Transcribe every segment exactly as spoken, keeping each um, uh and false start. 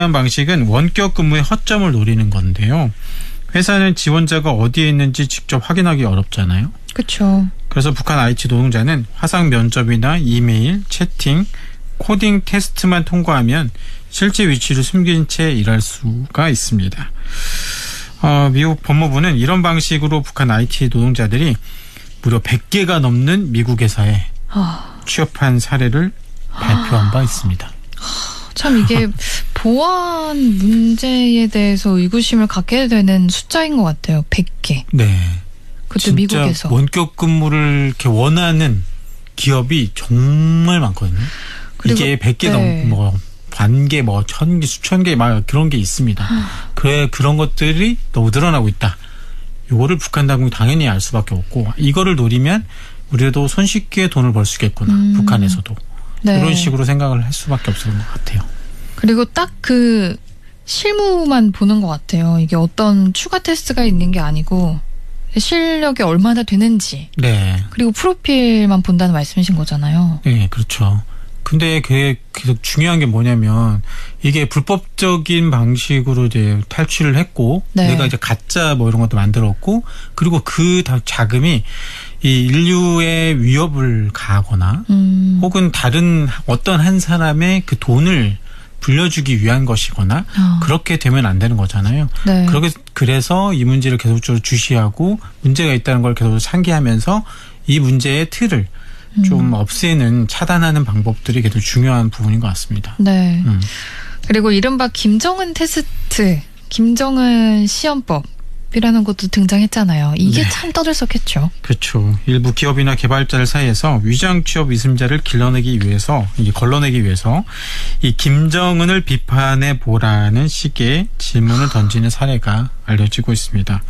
방식은 원격 근무의 허점을 노리는 건데요. 회사는 지원자가 어디에 있는지 직접 확인하기 어렵잖아요. 그렇죠. 그래서 북한 아이티 노동자는 화상 면접이나 이메일, 채팅, 코딩 테스트만 통과하면 실제 위치를 숨긴 채 일할 수가 있습니다. 어, 미국 법무부는 이런 방식으로 북한 아이티 노동자들이 무려 백 개가 넘는 미국 회사에 아... 취업한 사례를 발표한 바 있습니다. 참 이게 보안 문제에 대해서 의구심을 갖게 되는 숫자인 것 같아요. 백 개. 네. 그것도 미국에서. 원격 근무를 이렇게 원하는 기업이 정말 많거든요. 이게 백 개 네. 넘, 뭐, 반 개, 뭐, 천 개, 수천 개, 막 그런 게 있습니다. 그래, 그런 것들이 너무 늘어나고 있다. 이거를 북한 당국이 당연히 알 수밖에 없고, 이거를 노리면 우리도 손쉽게 돈을 벌 수 있겠구나. 음. 북한에서도. 네. 이런 식으로 생각을 할 수밖에 없었던 것 같아요. 그리고 딱 그 실무만 보는 것 같아요. 이게 어떤 추가 테스트가 있는 게 아니고 실력이 얼마나 되는지. 네. 그리고 프로필만 본다는 말씀이신 거잖아요. 네, 그렇죠. 근데 그게 계속 중요한 게 뭐냐면 이게 불법적인 방식으로 이제 탈취를 했고 네. 내가 이제 가짜 뭐 이런 것도 만들었고 그리고 그 자금이 이 인류의 위협을 가하거나 음. 혹은 다른 어떤 한 사람의 그 돈을 불려주기 위한 것이거나 어. 그렇게 되면 안 되는 거잖아요. 네. 그렇게 그래서 이 문제를 계속적으로 주시하고 문제가 있다는 걸 계속 상기하면서 이 문제의 틀을 음. 좀 없애는 차단하는 방법들이 계속 중요한 부분인 것 같습니다. 네. 음. 그리고 이른바 김정은 테스트, 김정은 시험법. 이라는 것도 등장했잖아요. 이게 네. 참 떠들썩했죠. 그렇죠. 일부 기업이나 개발자들 사이에서 위장 취업 위습자를 길러내기 위해서, 이게 걸러내기 위해서 이 김정은을 비판해 보라는 식의 질문을 던지는 사례가 알려지고 있습니다.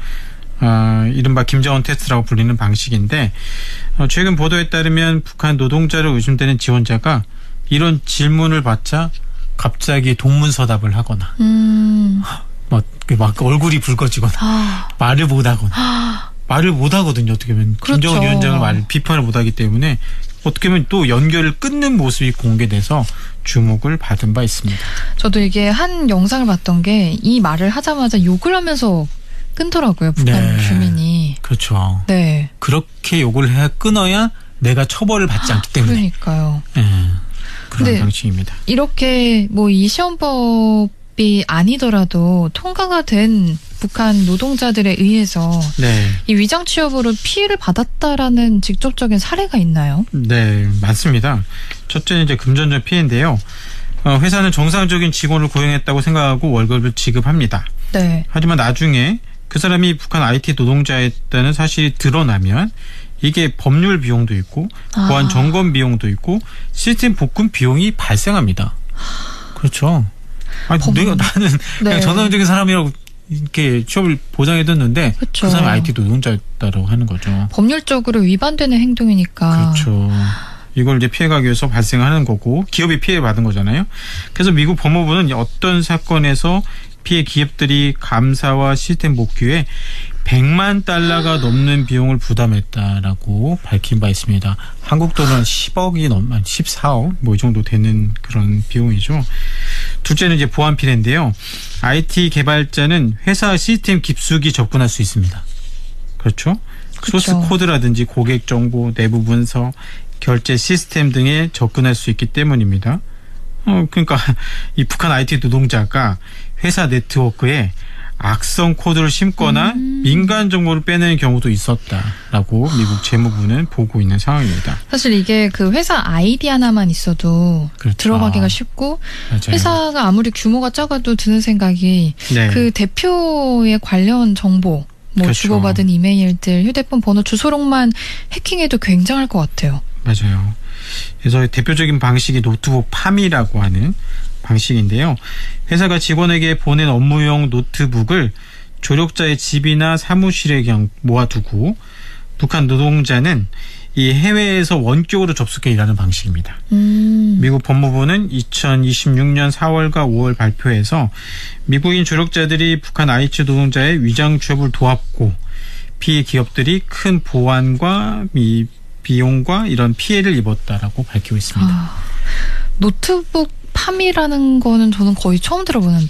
어, 이른바 김정은 테스트라고 불리는 방식인데 어, 최근 보도에 따르면 북한 노동자로 의심되는 지원자가 이런 질문을 받자 갑자기 동문서답을 하거나 음. 막, 막 얼굴이 붉어지거나 아. 말을 못하거나 아. 말을 못하거든요. 어떻게 보면 그렇죠. 김정은 위원장을 말 비판을 못하기 때문에 어떻게 보면 또 연결을 끊는 모습이 공개돼서 주목을 받은 바 있습니다. 저도 이게 한 영상을 봤던 게 이 말을 하자마자 욕을 하면서 끊더라고요. 북한 네. 주민이. 그렇죠. 네. 그렇게 욕을 해 끊어야 내가 처벌을 받지 않기 때문에. 그러니까요. 네. 그런 방식입니다. 이렇게 뭐 이 시험법 이 아니더라도 통과가 된 북한 노동자들에 의해서 네. 이 위장 취업으로 피해를 받았다라는 직접적인 사례가 있나요? 네, 맞습니다. 첫째는 이제 금전적 피해인데요. 어, 회사는 정상적인 직원을 고용했다고 생각하고 월급을 지급합니다. 네. 하지만 나중에 그 사람이 북한 아이티 노동자였다는 사실이 드러나면 이게 법률 비용도 있고 보안 점검 비용도 있고 시스템 복구 비용이 발생합니다. 그렇죠. 아니, 법... 내가 나는 그냥 네. 정상적인 사람이라고 이렇게 취업을 보장해뒀는데 그렇죠. 그 사람이 아이티 노동자였다고 하는 거죠. 법률적으로 위반되는 행동이니까. 그렇죠. 이걸 이제 피해가기 위해서 발생하는 거고 기업이 피해받은 거잖아요. 그래서 미국 법무부는 어떤 사건에서 피해 기업들이 감사와 시스템 복귀에 백만 달러가 넘는 비용을 부담했다라고 밝힌 바 있습니다. 한국 돈은 십억이 넘는 십사억 뭐 이 정도 되는 그런 비용이죠. 둘째는 이제 보안 피해인데요. 아이티 개발자는 회사 시스템 깊숙이 접근할 수 있습니다. 그렇죠? 그렇죠. 소스 코드라든지 고객 정보, 내부 문서, 결제 시스템 등에 접근할 수 있기 때문입니다. 어, 그러니까 이 북한 아이티 노동자가 회사 네트워크에 악성 코드를 심거나 음. 민간 정보를 빼내는 경우도 있었다라고 미국 재무부는 보고 있는 상황입니다. 사실 이게 그 회사 아이디 하나만 있어도 그렇죠. 들어가기가 쉽고 맞아요. 회사가 아무리 규모가 작아도 드는 생각이 네. 그 대표의 관련 정보 뭐 그렇죠. 주고받은 이메일들, 휴대폰 번호, 주소록만 해킹해도 굉장할 것 같아요. 맞아요. 그래서 대표적인 방식이 노트북 파미라고 하는 방식인데요. 회사가 직원에게 보낸 업무용 노트북을 조력자의 집이나 사무실에 그냥 모아두고 북한 노동자는 이 해외에서 원격으로 접속해 일하는 방식입니다. 음. 미국 법무부는 이천이십육 년 사월과 오월 발표에서 미국인 조력자들이 북한 아이티 노동자의 위장 취업을 도왔고 피해 기업들이 큰 보안과 미 비용과 이런 피해를 입었다라고 밝히고 있습니다. 아, 노트북 팜이라는 거는 저는 거의 처음 들어보는데.